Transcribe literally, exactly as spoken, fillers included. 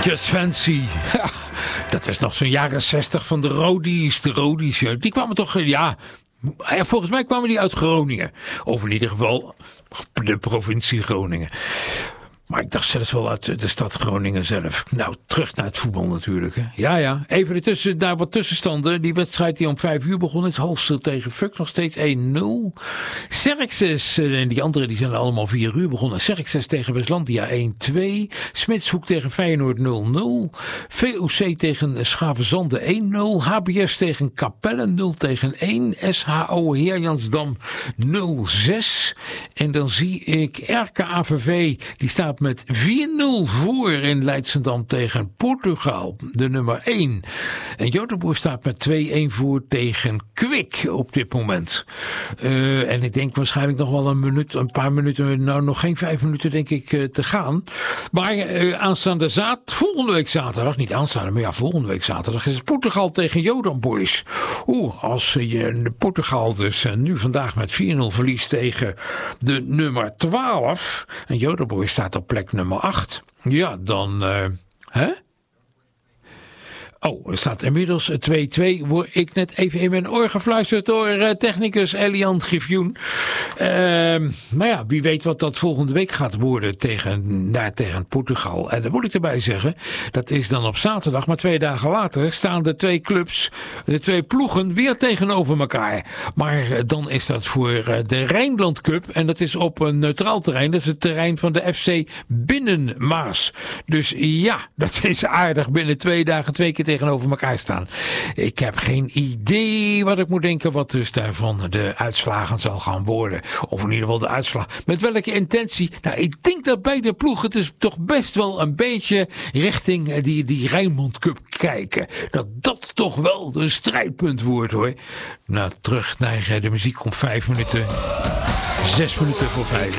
Just Fancy. Ja, dat is nog zo'n jaren zestig van de Rodies. De Rodies, die kwamen toch, ja... Volgens mij kwamen die uit Groningen. Of in ieder geval de provincie Groningen. Maar ik dacht zelfs wel uit de stad Groningen zelf. Nou, terug naar het voetbal natuurlijk. Hè. Ja, ja. Even ertussen, daar wat tussenstanden. Die wedstrijd die om vijf uur begon is Halster tegen Fuck nog steeds één nul. Xerxes en die anderen die zijn allemaal vier uur begonnen. Xerxes tegen Westlandia één twee. Smitshoek tegen Feyenoord nul nul. V O C tegen Schavenzande één nul. H B S tegen Capelle nul tegen één. S H O Heerjansdam nul zes. En dan zie ik R K A V V. Die staat met vier nul voor in Leidschendam tegen Portugal, de nummer één. En Jodenboer staat met twee een voor tegen Kwik op dit moment. Uh, en ik denk waarschijnlijk nog wel een minuut, een paar minuten, nou nog geen vijf minuten denk ik uh, te gaan. Maar uh, aanstaande zaterdag, volgende week zaterdag, niet aanstaande, maar ja, volgende week zaterdag is het Portugal tegen Jodan Boys. Oeh, als je uh, Portugal dus uh, nu vandaag met vier nul verliest tegen de nummer twaalf en Jodan Boys staat op plek nummer acht. Ja, dan... Uh, hè? Oh, er staat inmiddels twee twee. Word ik net even in mijn oor gefluisterd door uh, technicus Elian Griffioen. Uh, maar ja, wie weet wat dat volgende week gaat worden tegen, daar tegen Portugal. En dan moet ik erbij zeggen, dat is dan op zaterdag, maar twee dagen later staan de twee clubs, de twee ploegen weer tegenover elkaar. Maar uh, dan is dat voor uh, de Rijnland Cup en dat is op een neutraal terrein. Dat is het terrein van de F C Binnenmaas. Dus ja, dat is aardig binnen twee dagen twee keer tegenover elkaar staan. Ik heb geen idee wat ik moet denken wat dus daarvan de uitslagen zal gaan worden. Of in ieder geval de uitslag. Met welke intentie? Nou, ik denk dat bij de ploeg het is toch best wel een beetje richting die, die Rijnmond Cup kijken. Dat dat toch wel een strijdpunt wordt hoor. Nou, terug naar de muziek om vijf minuten. Zes minuten voor vijf.